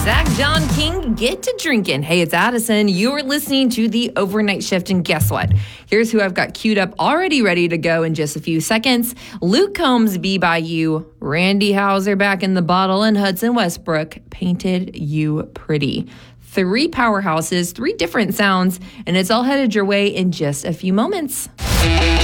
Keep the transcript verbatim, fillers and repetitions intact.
Zach, John King, get to drinking. Hey, it's Addison. You're listening to the Overnight Shift, and guess what? Here's who I've got queued up, already ready to go in just a few seconds. Luke Combs, Be By You, Randy Houser back in the bottle, and Hudson Westbrook, Painted You Pretty. Three powerhouses, three different sounds, and it's all headed your way in just a few moments.